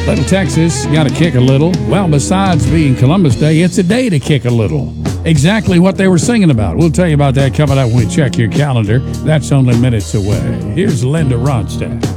Little Texas, got to kick a little. Well, besides being Columbus Day, it's a day to kick a little. Exactly what they were singing about. We'll tell you about that coming up when we check your calendar. That's only minutes away. Here's Linda Ronstadt.